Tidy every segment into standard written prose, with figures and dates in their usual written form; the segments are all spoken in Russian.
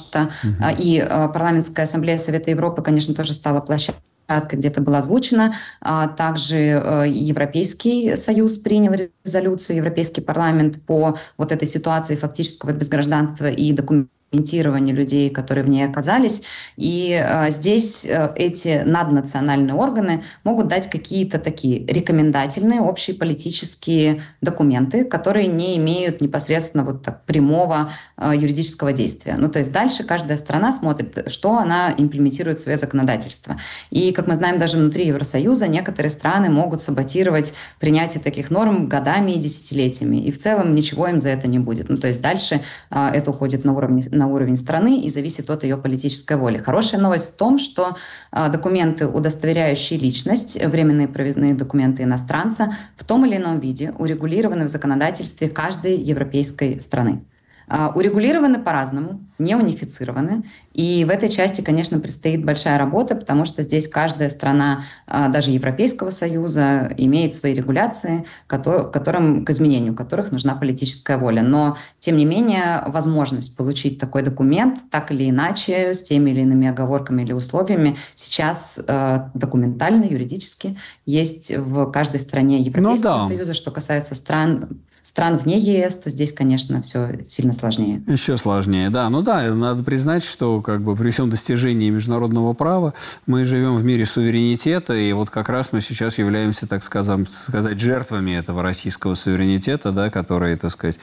что и Парламентская ассамблея Совета Европы, конечно, тоже стала площадкой, где это было озвучено. Также Европейский Союз принял резолюцию, Европейский парламент по вот этой ситуации фактического безгражданства и документирования людей, которые в ней оказались. И здесь эти наднациональные органы могут дать какие-то такие рекомендательные общие политические документы, которые не имеют непосредственно вот так прямого юридического действия. Ну, то есть дальше каждая страна смотрит, что она имплементирует в свое законодательство. И, как мы знаем, даже внутри Евросоюза некоторые страны могут саботировать принятие таких норм годами и десятилетиями. И в целом ничего им за это не будет. Ну, то есть дальше это уходит на уровень страны и зависит от ее политической воли. Хорошая новость в том, что документы, удостоверяющие личность, временные провизные документы иностранца, в том или ином виде урегулированы в законодательстве каждой европейской страны. Урегулированы по-разному, не унифицированы. И в этой части, конечно, предстоит большая работа, потому что здесь каждая страна, даже Европейского Союза, имеет свои регуляции, к изменению которых нужна политическая воля. Но, тем не менее, возможность получить такой документ, так или иначе, с теми или иными оговорками или условиями, сейчас документально, юридически есть в каждой стране Европейского Союза. Что касается стран вне ЕС, то здесь, конечно, все сильно сложнее. Еще сложнее, да. Ну да, надо признать, что как бы при всем достижении международного права мы живем в мире суверенитета, и вот как раз мы сейчас являемся, так сказать, жертвами этого российского суверенитета, да, который, так сказать,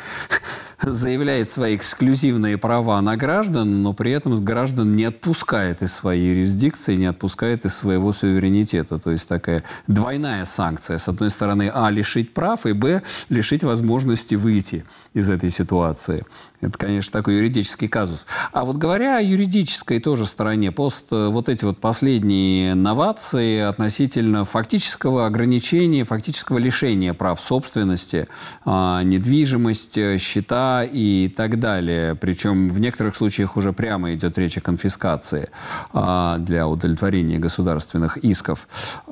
заявляет свои эксклюзивные права на граждан, но при этом граждан не отпускает из своей юрисдикции, не отпускает из своего суверенитета. То есть такая двойная санкция. С одной стороны, лишить прав, и лишить возможности выйти из этой ситуации. Это, конечно, такой юридический казус. А вот говоря о юридической тоже стороне, вот эти вот последние новации относительно фактического ограничения, фактического лишения прав собственности, недвижимость, счета и так далее. Причем в некоторых случаях уже прямо идет речь о конфискации для удовлетворения государственных исков.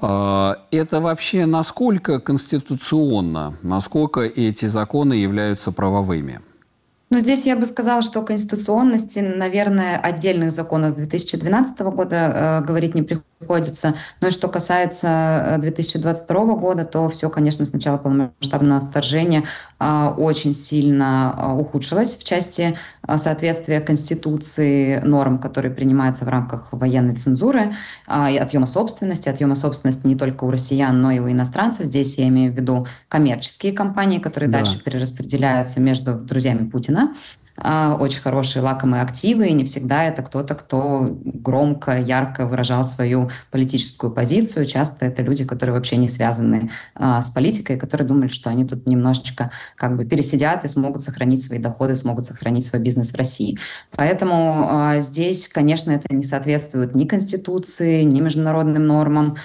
Это вообще насколько конституционно, насколько эти законы являются правовыми? Но здесь я бы сказала, что о конституционности, наверное, отдельных законов с 2012 года говорить не приходится. Но и что касается 2022 года, то все, конечно, с начала полномасштабного вторжения очень сильно ухудшилось в части соответствия Конституции норм, которые принимаются в рамках военной цензуры, и отъема собственности не только у россиян, но и у иностранцев. Здесь я имею в виду коммерческие компании, которые дальше перераспределяются между друзьями Путина. Очень хорошие лакомые активы, и не всегда это кто-то, кто громко, ярко выражал свою политическую позицию. Часто это люди, которые вообще не связаны с политикой, которые думали, что они тут немножечко как бы пересидят и смогут сохранить свои доходы, смогут сохранить свой бизнес в России. Поэтому здесь, конечно, это не соответствует ни Конституции, ни международным нормам.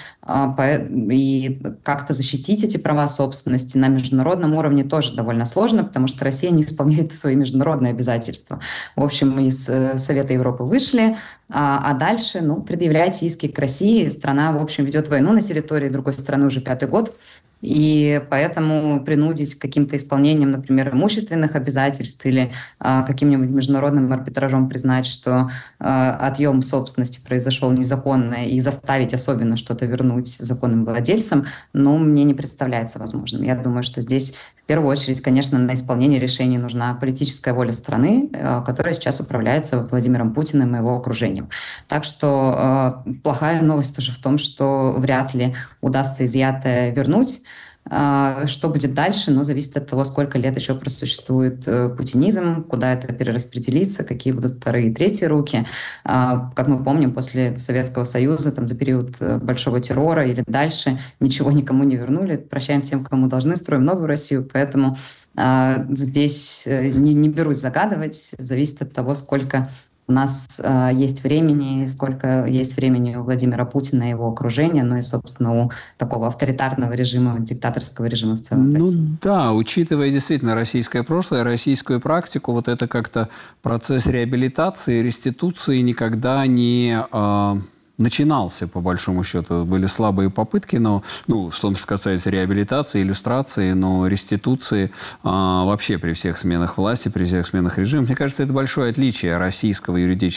И как-то защитить эти права собственности на международном уровне тоже довольно сложно, потому что Россия не исполняет свои международные обязательства. В общем, мы из Совета Европы вышли, а дальше, предъявляйте иски к России. Страна, в общем, ведет войну на территории другой страны уже 5-й год. И поэтому принудить к каким-то исполнением, например, имущественных обязательств или каким-нибудь международным арбитражом признать, что отъем собственности произошел незаконно, и заставить особенно что-то вернуть законным владельцам, мне не представляется возможным. Я думаю, что здесь в первую очередь, конечно, на исполнение решений нужна политическая воля страны, которая сейчас управляется Владимиром Путиным и его окружением. Так что плохая новость тоже в том, что вряд ли удастся изъятое вернуть. Что будет дальше, зависит от того, сколько лет еще просуществует путинизм, куда это перераспределится, какие будут вторые и третьи руки. Как мы помним, после Советского Союза, за период большого террора или дальше, ничего никому не вернули. Прощаем всем, кому должны, строим новую Россию. Поэтому здесь не берусь загадывать. Зависит от того, сколько у нас есть времени, сколько есть времени у Владимира Путина и его окружения, и, собственно, у такого авторитарного режима, диктаторского режима в целом в России. Да, учитывая действительно российское прошлое, российскую практику, вот это как-то процесс реабилитации, реституции никогда не начинался, по большому счету. Были слабые попытки, но, в том, что касается реабилитации, иллюстрации, но реституции вообще при всех сменах власти, при всех сменах режима. Мне кажется, это большое отличие российского юридического